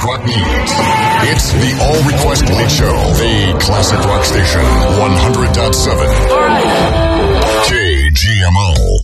rock needs. It's the All Request Mix Show, the classic rock station, 100.7